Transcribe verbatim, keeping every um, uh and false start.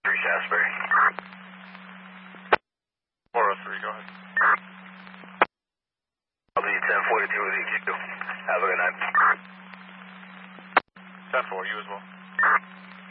three Shasbury. four oh three, go ahead. I'll be ten forty-two with E Q. Have a good night. ten four, you as well.